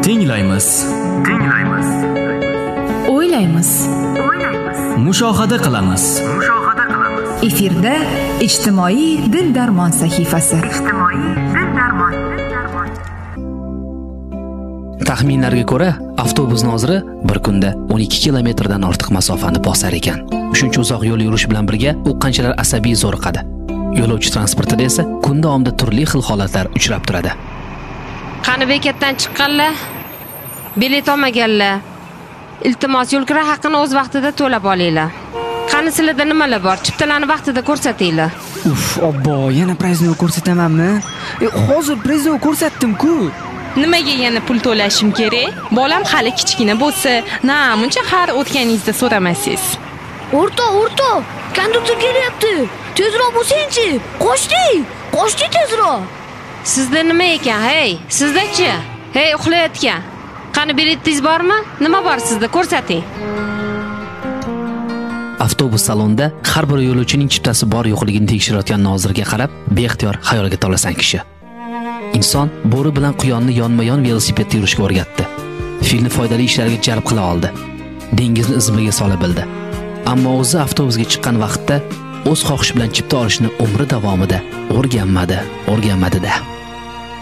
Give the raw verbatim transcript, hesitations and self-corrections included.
Tinglaymiz. Tinglaymiz. O'ylaymiz. O'ylaymiz. Mushohada qilamiz. Mushohada qilamiz. Efirda ijtimoiy dil darmon sahifasi. Ijtimoiy dil darmon. Taxminlarga ko'ra, avtobus noziri bir kunda o'n ikki kilometrdan ortiq masofani bosar ekan. Shuncha uzoq yo'l yurish bilan birga u qanchalar asabiy zo'riqadi. Yo'lovchi transportida esa kun davomida turli xil holatlar uchrab turadi. Qani bekatdan chiqqanlar, bilet olmaganlar. Iltimos, yo'lkira haqqini o'z vaqtida to'lab olinglar. Qani sizlarda nimalar bor? Chiptalarni vaqtida ko'rsatinglar. Uf, obbo, yana prizni ko'rsatamanmi? E, hozir prizni ko'rsatdim-ku. Nimaga yana pul to'lashim kerak? Bolam hali kichkina bo'lsa, namuncha har o'tganingizda so'ramaysiz. O'rta, o'rta, konduktor kelyapti. Tezroq bo'lsang-chi. Qochdi, qochdi tezroq. Sizda nima ekan, hey? Sizda-chi? Hey, uxlayotgan. Qani biletingiz bormi? Nima bor sizda? Ko'rsating. Avtobus salonida har bir yo'lovchining chiptasi bor yo'qligini tekshirayotgan nozirga qarab, beixtiyor xayolga tolasan kishi. Inson bo'ri bilan quyonni yonma-yon velosipedda yurishga o'rgatdi. Filni foydali ishlarga jalb qila oldi. Dengizni izmiga sola bildi. Ammo o'zi avtobusga chiqqan vaqtda o'z xohishi bilan chipta olishni umri davomida o'rganmadi, o'rganmadi-da.